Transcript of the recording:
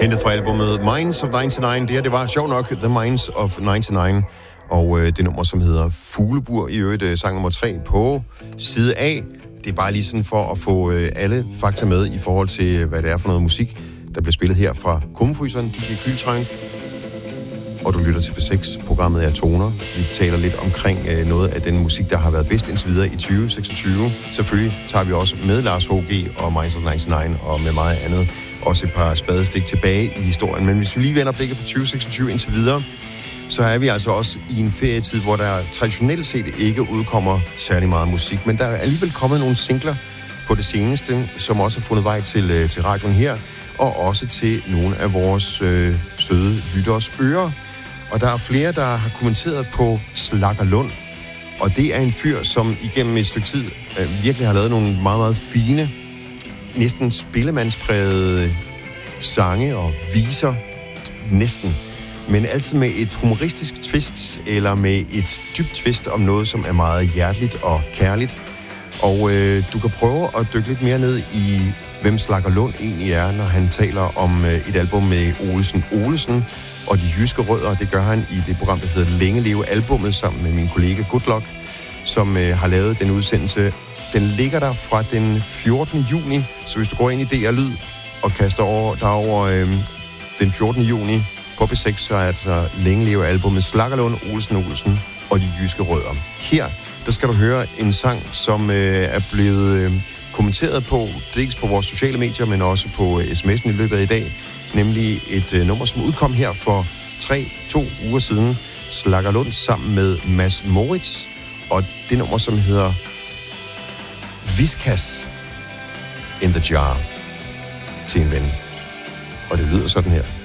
hentet fra albumet Minds of 99. Det her, det var sjovt nok The Minds of 99. Og det nummer, som hedder Fuglebur, i øvrigt sang nummer 3 på side A. Det er bare lige sådan for at få alle fakta med i forhold til, hvad det er for noget musik, der bliver spillet her fra Kummefryseren, DJ Kühlschrank. Og du lytter til P6. Programmet er Toner. Vi taler lidt omkring noget af den musik, der har været bedst indtil videre i 2026. Selvfølgelig tager vi også med Lars H.G. og Minds of 99 og med meget andet. Også et par spadestik tilbage i historien. Men hvis vi lige vender blikket på 2026 indtil videre, så er vi altså også i en ferietid, hvor der traditionelt set ikke udkommer særlig meget musik. Men der er alligevel kommet nogle singler på det seneste, som også har fundet vej til radioen her, og også til nogle af vores søde lytteres ører. Og der er flere, der har kommenteret på Slaggerlund. Og det er en fyr, som igennem et stykke tid virkelig har lavet nogle meget, meget fine, næsten spillemandsprægede sange og viser. Næsten. Men altid med et humoristisk twist, eller med et dybt twist om noget, som er meget hjerteligt og kærligt. Og du kan prøve at dykke lidt mere ned i, hvem Slaggerlund egentlig er, når han taler om et album med Olesen og de jyske rødder. Det gør han i det program, der hedder Længe Leve Albummet, sammen med min kollega Goodluck, som har lavet den udsendelse. Den ligger der fra den 14. juni, så hvis du går ind i DR Lyd og kaster derover den 14. juni på P6, så er altså Længe Leve Albummet Slaggerlund, Olesen og de jyske rødder. Her, der skal du høre en sang, som er blevet kommenteret på, dels på vores sociale medier, men også på sms'en i løbet af i dag, nemlig et nummer, som udkom her for 2 uger siden. Slaggerlund sammen med Mads Moritz, og det nummer, som hedder Viskas in the Jar til en ven. Og det lyder sådan her.